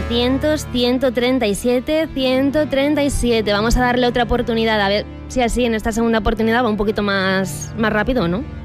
900 137 137. Vamos a darle otra oportunidad, a ver si así en esta segunda oportunidad va un poquito más rápido, ¿no?